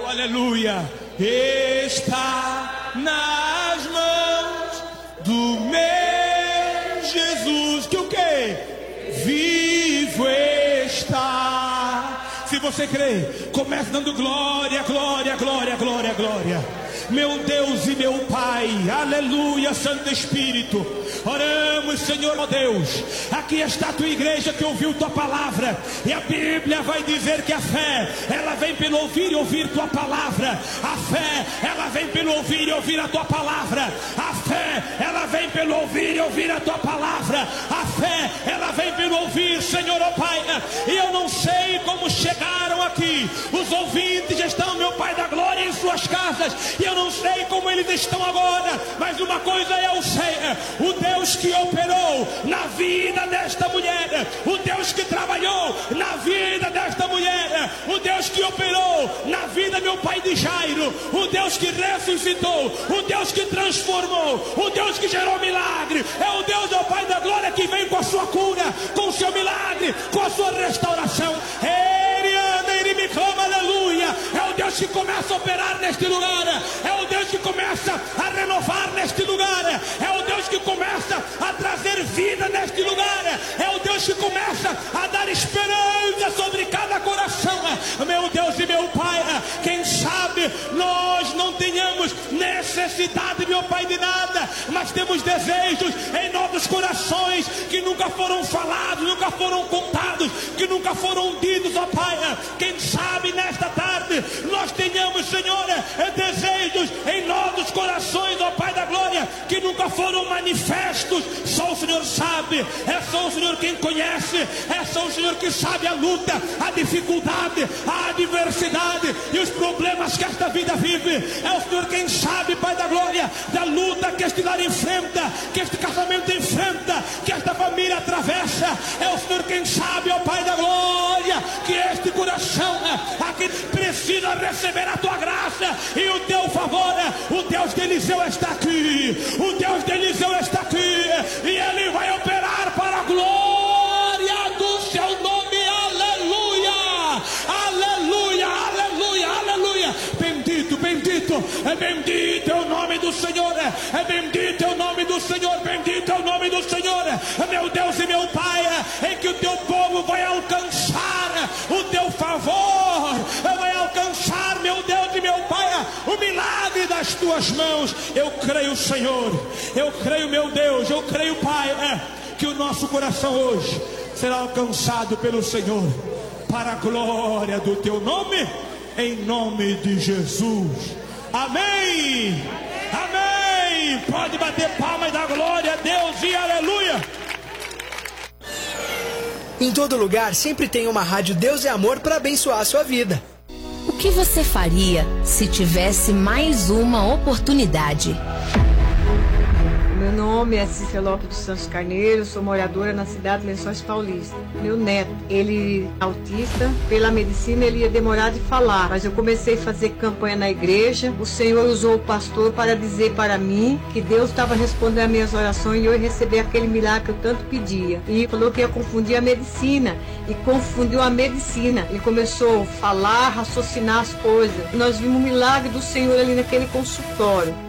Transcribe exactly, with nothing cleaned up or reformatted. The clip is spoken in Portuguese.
Oh, aleluia. Está nas mãos do meu Jesus. Que o quê? Vivo está. Se você crê, comece dando glória, glória, glória, glória, glória. Meu Deus e meu Pai, aleluia, Santo Espírito, oramos, Senhor, ó Deus, aqui está a tua igreja que ouviu tua palavra, e a Bíblia vai dizer que a fé, ela vem pelo ouvir e ouvir tua palavra, a fé, ela vem pelo ouvir e ouvir a tua palavra, a fé, ela vem pelo ouvir e ouvir a tua palavra, a fé, ela vem pelo ouvir, Senhor, ó Pai, e eu não sei como chegaram aqui, os ouvintes estão, meu Pai da glória, em suas casas, e eu não sei como eles estão agora, mas uma coisa eu sei, o Deus que operou na vida desta mulher, o Deus que trabalhou na vida desta mulher, o Deus que operou na vida, meu pai, de Jairo, o Deus que ressuscitou, o Deus que transformou, o Deus que gerou milagre, é o Deus, meu Pai da glória, que vem com a sua cura, com o seu milagre, com a sua restauração. Ele anda, ele me clama, aleluia. É o Deus que começa a operar neste lugar, é o Deus que começa a renovar neste lugar, é o Deus que começa a trazer vida neste lugar, é o Deus que começa a dar esperança sobre cada coração. Meu Deus e meu Pai, quem sabe nós não tenhamos necessidade, meu Pai, de nada, mas temos desejos em nossos corações que nunca foram falados, nunca foram contados, que nunca foram ditos, ó Pai. Quem sabe nesta tarde nós tenhamos, Senhor, desejos em nossos corações, ó Pai da glória, que nunca foram manifestos. Só o Senhor sabe, é só o Senhor quem conhece, é só o Senhor que sabe a luta, a dificuldade, a adversidade e os problemas que esta vida vive. É o Senhor quem sabe, Pai da glória, da luta que este lar enfrenta, que este casamento enfrenta, que esta família atravessa. É o Senhor quem sabe, ó Pai da glória, que este coração aqui precisa receber a tua graça e o teu favor. O Deus de Eliseu está aqui, o Deus de Eliseu está aqui, e ele vai operar para a glória do seu nome. Aleluia, aleluia, aleluia, aleluia. Bendito, bendito, é bendito é o nome do Senhor, é bendito é o nome do Senhor, bendito é o nome do Senhor. Meu Deus e meu Pai, em que o teu povo vai alcançar o teu favor, vai alcançar, meu Deus e meu Pai, o milagre das tuas mãos. Eu creio, Senhor, eu creio, meu Deus, eu creio, Pai, é, que o nosso coração hoje será alcançado pelo Senhor, para a glória do teu nome, em nome de Jesus. Amém, amém. Pode bater palmas da glória a Deus e aleluia. Em todo lugar sempre tem uma rádio Deus é Amor para abençoar a sua vida. O que você faria se tivesse mais uma oportunidade? Meu nome é Cícera Lopes dos Santos Carneiro, sou moradora na cidade de Lençóis Paulista. Meu neto, ele é autista, pela medicina ele ia demorar de falar, mas eu comecei a fazer campanha na igreja. O Senhor usou o pastor para dizer para mim que Deus estava respondendo às minhas orações e eu ia receber aquele milagre que eu tanto pedia. E falou que ia confundir a medicina, e confundiu a medicina. Ele começou a falar, raciocinar as coisas. E nós vimos o milagre do Senhor ali naquele consultório.